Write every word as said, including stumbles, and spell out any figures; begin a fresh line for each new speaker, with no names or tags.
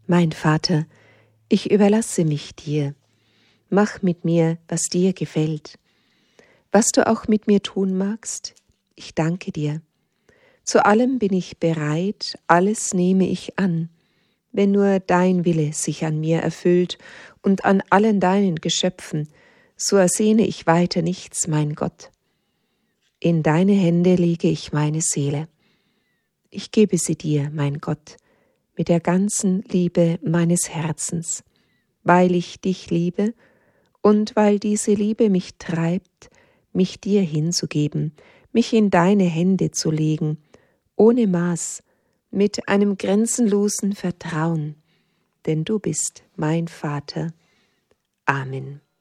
Mein Vater, ich überlasse mich dir. Mach mit mir, was dir gefällt. Was du auch mit mir tun magst, ich danke dir. Zu allem bin ich bereit, alles nehme ich an, wenn nur dein Wille sich an mir erfüllt und an allen deinen Geschöpfen, so ersehne ich weiter nichts, mein Gott. In deine Hände lege ich meine Seele. Ich gebe sie dir, mein Gott, mit der ganzen Liebe meines Herzens, weil ich dich liebe und weil diese Liebe mich treibt, mich dir hinzugeben, mich in deine Hände zu legen, ohne Maß, mit einem grenzenlosen Vertrauen, denn du bist mein Vater. Amen.